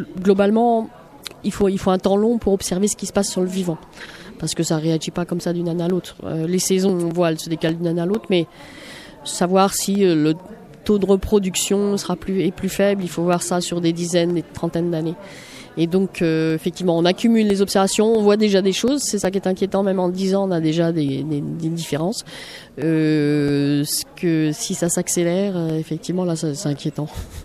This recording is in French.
globalement, il faut un temps long pour observer ce qui se passe sur le vivant. Parce que ça ne réagit pas comme ça d'une année à l'autre. Les saisons, on voit, elles se décalent d'une année à l'autre, mais savoir si le taux de reproduction est plus faible, il faut voir ça sur des dizaines, des trentaines d'années. Et donc, effectivement, on accumule les observations, on voit déjà des choses, c'est ça qui est inquiétant, même en 10 ans, on a déjà des différences. Si ça s'accélère, effectivement, là, c'est inquiétant.